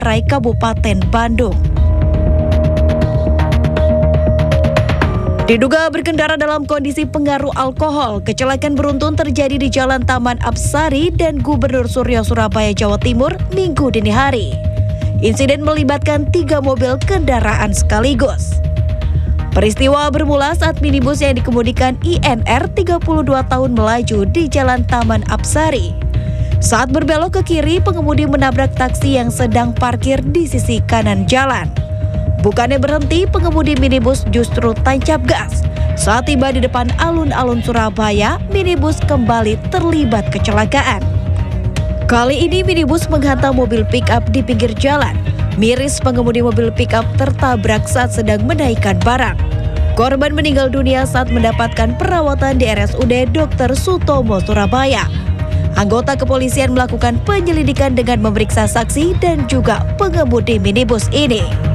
Matrai, Kabupaten Bandung. Diduga berkendara dalam kondisi pengaruh alkohol, kecelakaan beruntun terjadi di Jalan Taman Apsari dan Gubernur Suryo, Surabaya, Jawa Timur, Minggu dini hari. Insiden melibatkan 3 mobil kendaraan sekaligus. Peristiwa bermula saat minibus yang dikemudikan INR 32 tahun melaju di Jalan Taman Apsari. Saat berbelok ke kiri, pengemudi menabrak taksi yang sedang parkir di sisi kanan jalan. Bukannya berhenti, pengemudi minibus justru tancap gas. Saat tiba di depan alun-alun Surabaya, minibus kembali terlibat kecelakaan. Kali ini minibus menghantam mobil pick-up di pinggir jalan. Miris pengemudi mobil pick-up tertabrak saat sedang menaikkan barang. Korban meninggal dunia saat mendapatkan perawatan di RSUD Dr. Sutomo, Surabaya. Anggota kepolisian melakukan penyelidikan dengan memeriksa saksi dan juga pengemudi minibus ini.